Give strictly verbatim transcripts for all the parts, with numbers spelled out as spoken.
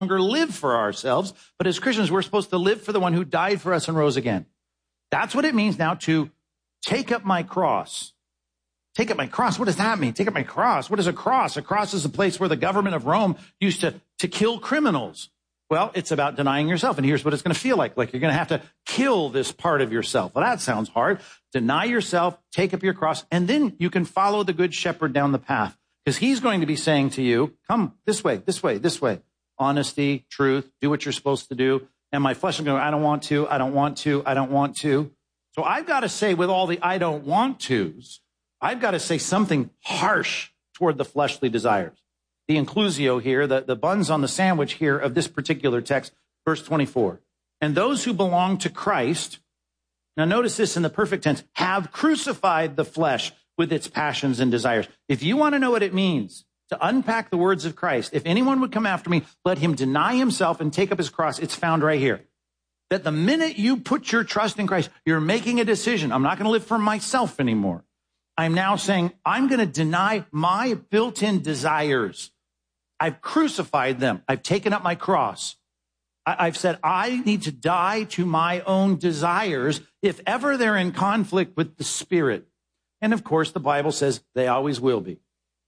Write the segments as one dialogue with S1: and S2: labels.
S1: longer live for ourselves, but as Christians, we're supposed to live for the one who died for us and rose again. That's what it means now to take up my cross. Take up my cross. What does that mean? Take up my cross. What is a cross? A cross is a place where the government of Rome used to, to kill criminals. Well, it's about denying yourself. And here's what it's going to feel like. Like you're going to have to kill this part of yourself. Well, that sounds hard. Deny yourself, take up your cross, and then you can follow the good shepherd down the path. Because he's going to be saying to you, come this way, this way, this way. Honesty, truth, do what you're supposed to do. And my flesh is going, I don't want to, I don't want to, I don't want to. So I've got to say with all the I don't want tos, I've got to say something harsh toward the fleshly desires. The inclusio here, the, the buns on the sandwich here of this particular text, verse twenty-four. And those who belong to Christ, now notice this in the perfect tense, have crucified the flesh with its passions and desires. If you want to know what it means to unpack the words of Christ, if anyone would come after me, let him deny himself and take up his cross. It's found right here. That the minute you put your trust in Christ, you're making a decision. I'm not going to live for myself anymore. I'm now saying, I'm going to deny my built-in desires. I've crucified them. I've taken up my cross. I- I've said, I need to die to my own desires if ever they're in conflict with the Spirit. And of course, the Bible says they always will be.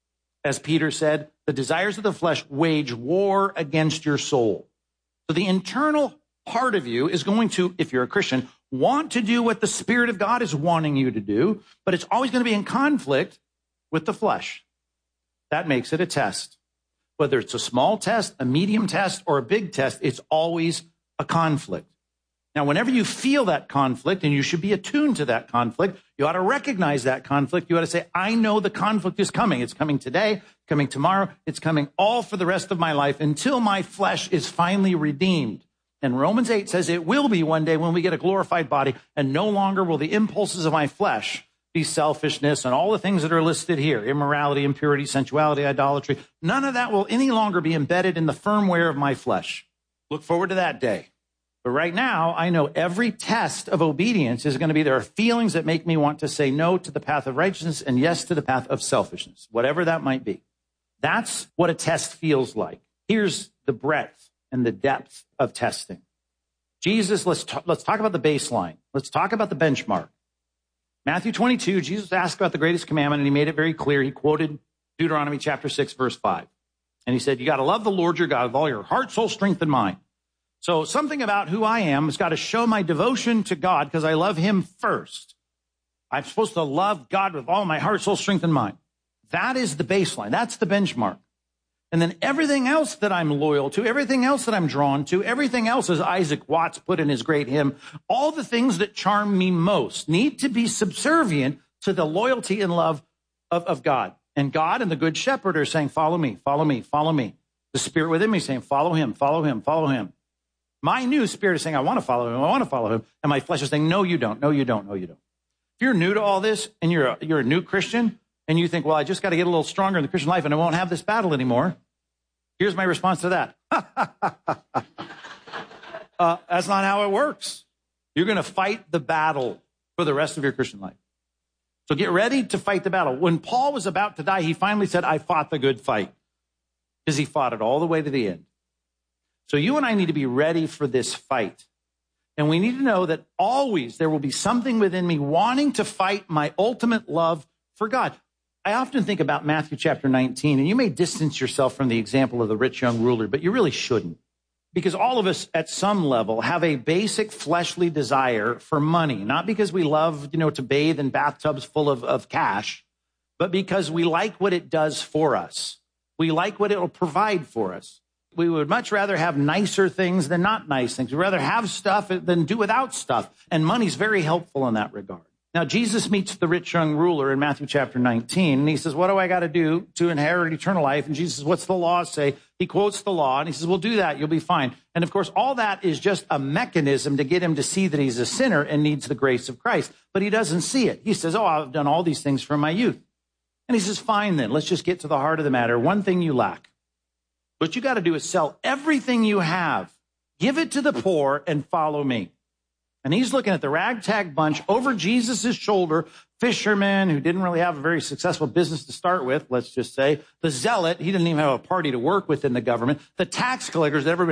S1: As Peter said, the desires of the flesh wage war against your soul. So the internal part of you is going to, if you're a Christian, want to do what the Spirit of God is wanting you to do, but it's always going to be in conflict with the flesh. That makes it a test. Whether it's a small test, a medium test, or a big test, it's always a conflict. Now, whenever you feel that conflict, and you should be attuned to that conflict, you ought to recognize that conflict. You ought to say, I know the conflict is coming. It's coming today, coming tomorrow. It's coming all for the rest of my life until my flesh is finally redeemed. And Romans eight says it will be one day when we get a glorified body, and no longer will the impulses of my flesh be selfishness and all the things that are listed here, immorality, impurity, sensuality, idolatry. None of that will any longer be embedded in the firmware of my flesh. Look forward to that day. But right now, I know every test of obedience is going to be there are feelings that make me want to say no to the path of righteousness and yes to the path of selfishness, whatever that might be. That's what a test feels like. Here's the breadth and the depth of testing. Jesus, let's talk, let's talk about the baseline. Let's talk about the benchmark. Matthew twenty-two, Jesus asked about the greatest commandment, and he made it very clear. He quoted Deuteronomy chapter six, verse five. And he said, you got to love the Lord your God with all your heart, soul, strength, and mind. So something about who I am has got to show my devotion to God because I love him first. I'm supposed to love God with all my heart, soul, strength, and mind. That is the baseline. That's the benchmark. And then everything else that I'm loyal to, everything else that I'm drawn to, everything else, as Isaac Watts put in his great hymn, all the things that charm me most need to be subservient to the loyalty and love of, of God. And God and the Good Shepherd are saying, follow me, follow me, follow me. The Spirit within me is saying, follow him, follow him, follow him. My new spirit is saying, I want to follow him, I want to follow him. And my flesh is saying, no, you don't, no, you don't, no, you don't. If you're new to all this and you're a, you're a new Christian and you think, well, I just got to get a little stronger in the Christian life and I won't have this battle anymore. Here's my response to that. uh, that's not how it works. You're going to fight the battle for the rest of your Christian life. So get ready to fight the battle. When Paul was about to die, he finally said, I fought the good fight, because he fought it all the way to the end. So you and I need to be ready for this fight. And we need to know that always there will be something within me wanting to fight my ultimate love for God. I often think about Matthew chapter nineteen, and you may distance yourself from the example of the rich young ruler, but you really shouldn't. Because all of us at some level have a basic fleshly desire for money, not because we love, you know, to bathe in bathtubs full of, of cash, but because we like what it does for us. We like what it will provide for us. We would much rather have nicer things than not nice things. We'd rather have stuff than do without stuff. And money's very helpful in that regard. Now, Jesus meets the rich young ruler in Matthew chapter nineteen, and he says, what do I got to do to inherit eternal life? And Jesus says, what's the law say? He quotes the law, and he says, well, do that. You'll be fine. And of course, all that is just a mechanism to get him to see that he's a sinner and needs the grace of Christ. But he doesn't see it. He says, oh, I've done all these things from my youth. And he says, fine then, let's just get to the heart of the matter. One thing you lack. What you got to do is sell everything you have, give it to the poor, and follow me. And he's looking at the ragtag bunch over Jesus' shoulder, fisherman who didn't really have a very successful business to start with, let's just say. The zealot, he didn't even have a party to work with in the government. The tax collectors, everybody